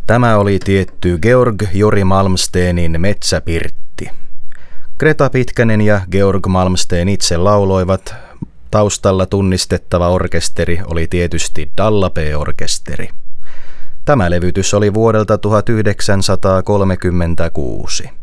Tämä oli tietty Georg Jori Malmsteenin Metsäpirtti. Greta Pitkänen ja Georg Malmsteen itse lauloivat. Taustalla tunnistettava orkesteri oli tietysti Dalla-B-orkesteri. Tämä levytys oli vuodelta 1936.